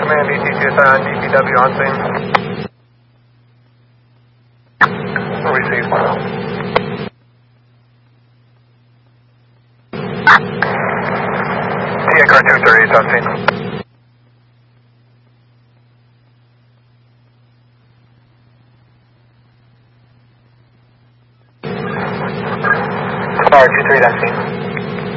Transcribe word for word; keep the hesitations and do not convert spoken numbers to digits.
Command E T C S I on D P W on scene. Received. T A car two thirty-eight on scene. Car two three on scene.